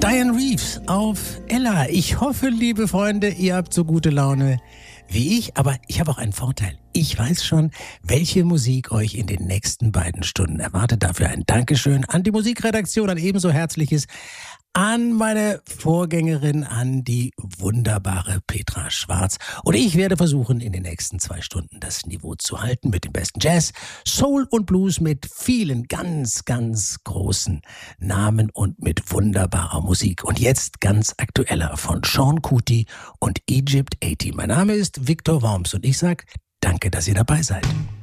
Diane Reeves auf Ella. Ich hoffe, liebe Freunde, ihr habt so gute Laune wie ich, aber ich habe auch einen Vorteil. Ich weiß schon, welche Musik euch in den nächsten beiden Stunden erwartet. Dafür ein Dankeschön an die Musikredaktion, ein ebenso herzliches an meine Vorgängerin, an die wunderbare Petra Schwarz. Und ich werde versuchen, in den nächsten 2 Stunden das Niveau zu halten mit dem besten Jazz, Soul und Blues, mit vielen ganz, ganz großen Namen und mit wunderbarer Musik. Und jetzt ganz aktueller von Sean Kuti und Egypt 80. Mein Name ist Victor Worms und ich sage danke, dass ihr dabei seid.